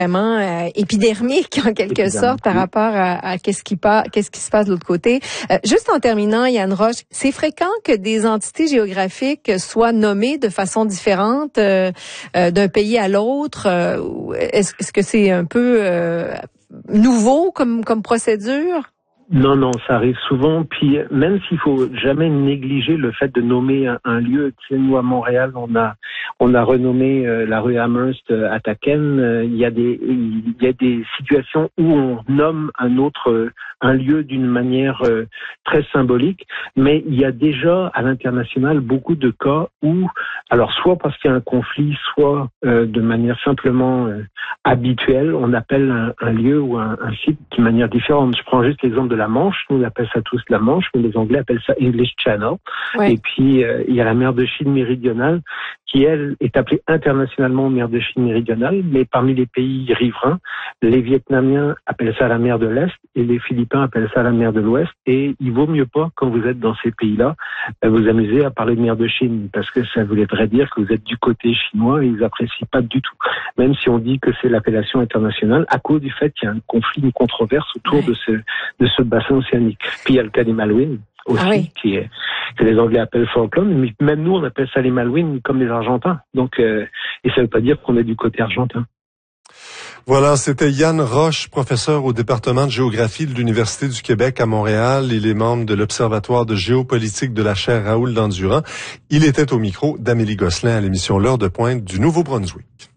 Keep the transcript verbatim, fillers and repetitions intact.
vraiment euh, épidermique en quelque sorte par rapport à, à qu'est-ce qui passe, qu'est-ce qui se passe de l'autre côté. Euh, juste en terminant, Yann Roche, c'est fréquent que des entités géographiques soient nommées de façon différente euh, euh, d'un pays à l'autre. Euh, est-ce, est-ce que c'est un peu euh, nouveau comme comme procédure? Non, non, ça arrive souvent. Puis même s'il faut jamais négliger le fait de nommer un, un lieu, tu sais, nous à Montréal, on a on a renommé euh, la rue Amherst à Taken. Euh, il y a des il y a des situations où on nomme un autre euh, un lieu d'une manière euh, très symbolique, mais il y a déjà à l'international beaucoup de cas où, alors soit parce qu'il y a un conflit, soit euh, de manière simplement euh, habituelle, on appelle un, un lieu ou un, un site d'une manière différente. Je prends juste l'exemple de la Manche, nous on appelle ça tous la Manche, mais les Anglais appellent ça English Channel. Ouais. Et puis euh, il y a la mer de Chine méridionale qui, elle, est appelée internationalement mer de Chine méridionale, mais parmi les pays riverains, les Vietnamiens appellent ça la mer de l'Est et les Philippins appellent ça la mer de l'Ouest. Et il vaut mieux pas, quand vous êtes dans ces pays-là, vous amuser à parler de mer de Chine, parce que ça voudrait dire que vous êtes du côté chinois et ils apprécient pas du tout. Même si on dit que c'est l'appellation internationale, à cause du fait qu'il y a un conflit, une controverse autour ouais. de ce de ce bassin océanique. Puis il y a le cas des Malouines aussi, ah oui. qui est, que les Anglais appellent Falkland, mais même nous on appelle ça les Malouines comme les Argentins. Donc, euh, et ça veut pas dire qu'on est du côté argentin. Voilà, c'était Yann Roche, professeur au département de géographie de l'Université du Québec à Montréal. Il est membre de l'Observatoire de géopolitique de la chaire Raoul Dandurand. Il était au micro d'Amélie Gosselin à l'émission L'heure de pointe du Nouveau-Brunswick.